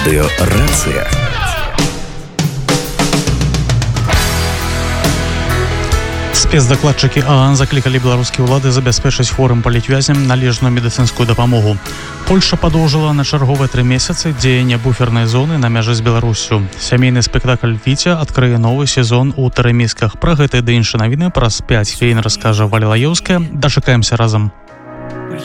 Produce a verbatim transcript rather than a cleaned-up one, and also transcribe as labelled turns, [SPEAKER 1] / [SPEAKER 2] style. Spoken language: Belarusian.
[SPEAKER 1] Радыёрацыя.
[SPEAKER 2] Спецдакладчыкі ААН заклікалі беларускія ўлады забяспечыць хворым палітвязням належную медыцынскую дапамогу. Польшча падоўжыла на чарговыя тры месяцы дзеянне буфернай зоны на мяжы з Беларуссю. Сямейны спектакль «Віця» адкрые новы сезон у Тарамісках. Пра гэта ды іншыя навіны праз пяць хвілін раскажа Валя Лаёўская. Дачакаемся разам.